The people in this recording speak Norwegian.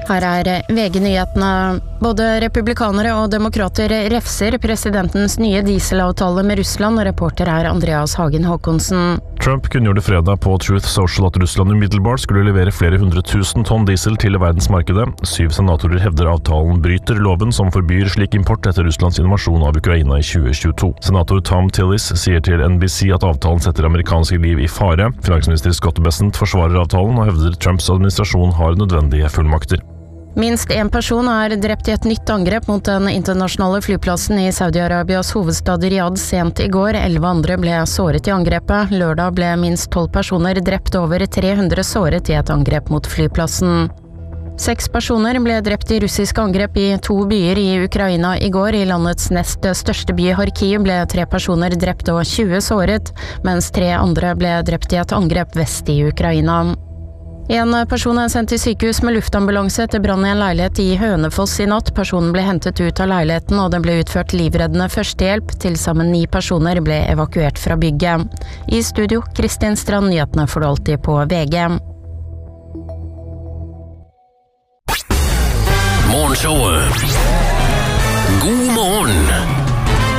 Her VG-nyhetene. Både republikanere og demokrater refser presidentens nye dieselavtale med Russland, og reporter Andreas Hagen Håkonsen. Trump kunngjorde fredag på Truth Social at Russland umiddelbart skulle levere flere 100 000 tonn diesel til verdensmarkedet. 7 senatorer hevder avtalen bryter loven som forbyr slik import etter Russlands invasjon av Ukraina i 2022. Senator Tom Tillis sier til NBC at avtalen setter amerikanske liv i fare. Finansminister Scott Bessent forsvarer avtalen og hevder Trumps administrasjon har nødvendige fullmakter. Minst en person drept i et nytt angrep mot den internasjonale flyplassen i Saudi-Arabias hovedstad Riyadh sent i går. 11 andre ble såret i angrepet. Lørdag ble minst 12 personer drept, over 300 såret i et angrep mot flyplassen. 6 personer ble drept i russiske angrep i 2 byer i Ukraina i går. I landets nest største by Kharkiv ble 3 personer drept og 20 såret, mens 3 andre ble drept i et angrep vest i Ukraina. En person sendt til sykehus med luftambulanse etter brann i en leilighet i Hønefoss i natt. Personen ble hentet ut av leiligheten, og det ble utført livreddende førstehjelp. Til sammen 9 personer ble evakuert fra bygget. I studio, Kristin Strand, nyhetene får du alltid på VG. Morgenshowet. God morgen!